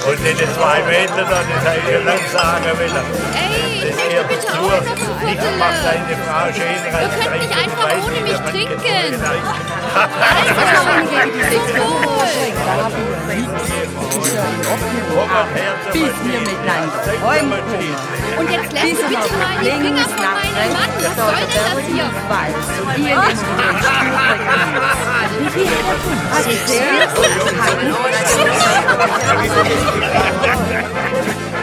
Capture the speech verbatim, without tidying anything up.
Und in den zwei Meter da, das habe ich schon lange sagen wollen. Ey, ich Das möchte gehört bitte dazu. auch noch eine Nicht Brille. macht eine Frau schön rein. Ihr könnt nicht einfach ohne mich trinken. Bis wir miteinander heimkommen. Und jetzt lässt du bitte mal die Finger von meinem Mann. Was soll denn das hier? Und ihr jetzt in den Stuhl bringen. Wie viel?